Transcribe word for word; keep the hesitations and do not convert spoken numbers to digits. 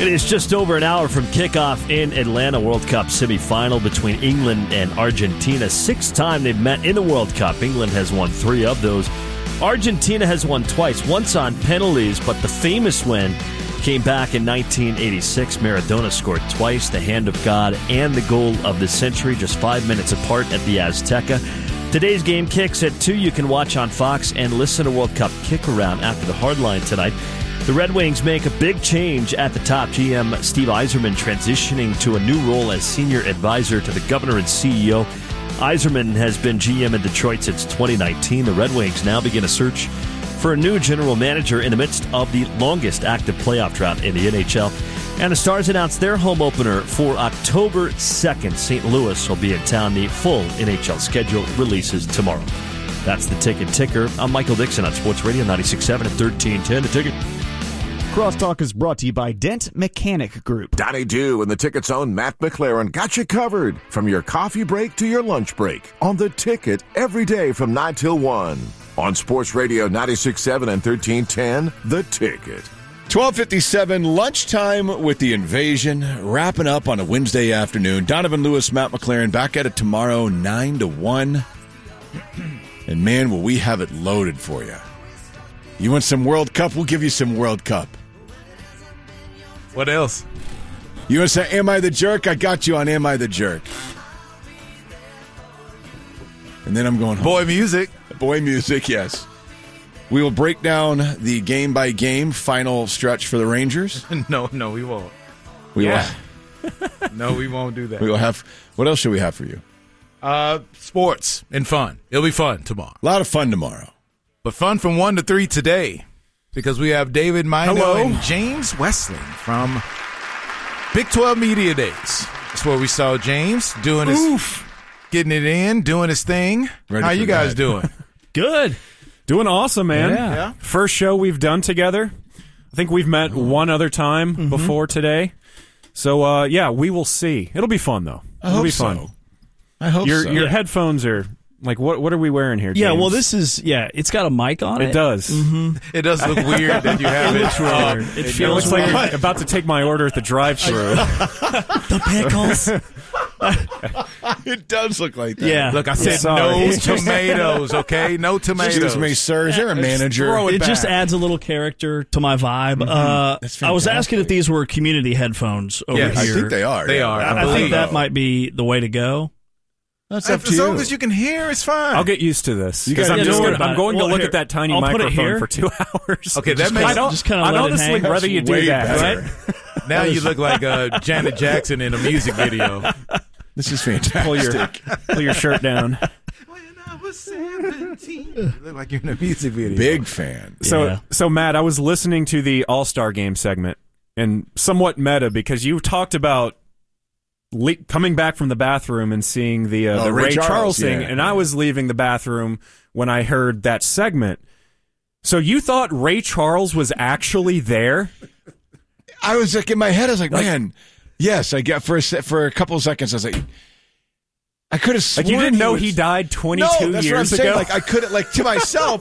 It is just over an hour from kickoff in Atlanta. World Cup semifinal between England and Argentina. Sixth time they've met in the World Cup. England has won three of those. Argentina has won twice, once on penalties, but the famous win came back in nineteen eighty-six. Maradona scored twice, the hand of God and the goal of the century, just five minutes apart at the Azteca. Today's game kicks at two. You can watch on Fox and listen to World Cup kick around after the hardline tonight. The Red Wings make a big change at the top. G M Steve Yzerman transitioning to a new role as senior advisor to the governor and C E O. Yzerman has been G M in Detroit since twenty nineteen. The Red Wings now begin a search for a new general manager in the midst of the longest active playoff drought in the N H L. And the Stars announced their home opener for October second. Saint Louis will be in town. The full N H L schedule releases tomorrow. That's the Ticket Ticker. I'm Michael Dixon on Sports Radio ninety-six point seven and thirteen ten. The Ticket. Crosstalk is brought to you by Dent Mechanic Group. Donnie Dew and the Ticket's own Matt McLaren got you covered from your coffee break to your lunch break on The Ticket every day from nine till one. On Sports Radio ninety-six point seven and thirteen ten, The Ticket. twelve fifty-seven, lunchtime with the invasion, wrapping up on a Wednesday afternoon. Donovan Lewis, Matt McLaren, back at it tomorrow, nine to one. And man, will we have it loaded for you. You want some World Cup? We'll give you some World Cup. What else? You want to say, Am I the Jerk? I got you on Am I the Jerk. And then I'm going home. Boy music. Boy music, yes. We will break down the game-by-game final stretch for the Rangers. No, no, we won't. We yeah. will. No, we won't do that. We will have. What else should we have for you? Uh, sports and fun. It'll be fun tomorrow. A lot of fun tomorrow. But fun from one to three today, because we have David Mino Hello. and James Wesley from Big twelve Media Days. That's where we saw James doing his, Oof. getting it in, doing his thing. Ready How you guys that. doing? Good. Doing awesome, man. Yeah. yeah. First show we've done together. I think we've met one other time mm-hmm. before today. So, uh, yeah, we will see. It'll be fun, though. I It'll hope be fun. so. I hope your, so. Your yeah. headphones are, like, what What are we wearing here, James? Yeah, well, this is, yeah, it's got a mic on it. It does. Mm-hmm. It does look weird that you have it. Uh, it, it it feels looks like you're about to take my order at the drive-thru. The pickles. It does look like that. Yeah. Look, I said Sorry. no tomatoes, okay? No tomatoes. Excuse me, sir. Is there a manager? It, it just back. adds a little character to my vibe. Mm-hmm. Uh, That's I was fantastic. asking if these were community headphones over Yes. here. I think they are. They yeah. are. I, I I think believe. that might be the way to go. That's up As to long you. as you can hear, it's fine. I'll get used to this. You Because gotta I'm, get just used gonna, to it. I'm going Well, to look here, at that tiny I'll put it microphone here. for two hours. Okay, that Just makes kinda- I don't, just kinda I'd let it honestly hang. rather you do Way that, better. right? Now you look like uh, Janet Jackson in a music video. This is fantastic. Pull your, pull your shirt down. When I was seventeen. You look like you're in a music video. Big fan. So, Yeah. so Matt, I was listening to the All-Star Game segment, and somewhat meta because you talked about le- coming back from the bathroom and seeing the uh, Oh, the Ray Ray, Charles, Charles thing, yeah. and I was leaving the bathroom when I heard that segment. So you thought Ray Charles was actually there? I was like in my head. I was like, man, yes. I got for a se- for a couple of seconds. I was like, I could have Like sworn you didn't know was, he died twenty-two no, that's years what I'm saying. ago? Like I couldn't, like to myself.